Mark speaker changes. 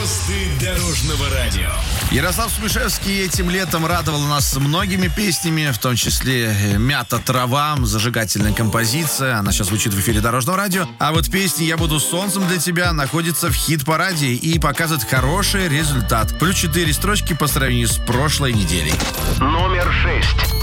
Speaker 1: Звезды дорожного радио.
Speaker 2: Ярослав Смешевский этим летом радовал нас многими песнями, в том числе «Мята трава», зажигательная композиция. Она сейчас звучит в эфире Дорожного радио. А вот песня «Я буду солнцем для тебя» находится в хит-параде и показывает хороший результат. Плюс 4 строчки по сравнению с прошлой неделей.
Speaker 3: Номер 6.